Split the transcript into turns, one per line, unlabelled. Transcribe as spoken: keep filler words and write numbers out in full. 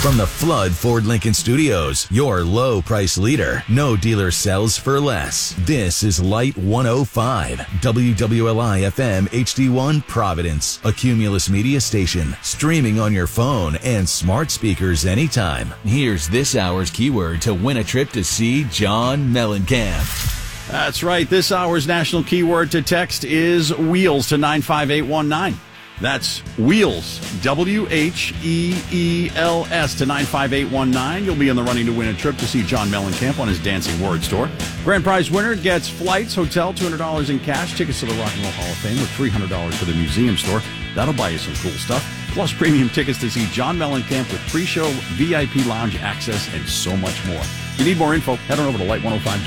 From the Flood Ford Lincoln Studios, your low price leader. No dealer sells for less. This is Light one oh five, W W L I F M H D one Providence, a Cumulus media station, streaming on your phone and smart speakers anytime. Here's this hour's keyword to win a trip to see John Mellencamp.
That's right. This hour's national keyword to text is wheels to nine five eight one nine. That's wheels, W H E E L S to nine five eight one nine. You'll be in the running to win a trip to see John Mellencamp on his Dancing Word Store. Grand prize winner gets flights, hotel, two hundred dollars in cash, tickets to the Rock and Roll Hall of Fame with three hundred dollars for the museum store. That'll buy you some cool stuff. Plus premium tickets to see John Mellencamp with pre-show V I P lounge access and so much more. If you need more info, head on over to light one oh five.